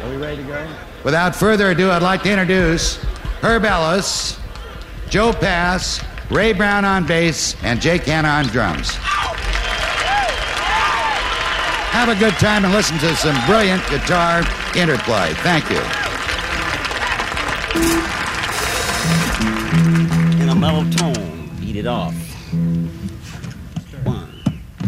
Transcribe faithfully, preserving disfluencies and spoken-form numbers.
Are we ready to go? Without further ado, I'd like to introduce Herb Ellis, Joe Pass, Ray Brown on bass, and Jake Hanna on drums. Have a good time and listen to some brilliant guitar interplay. Thank you. In a mellow tone, beat it off.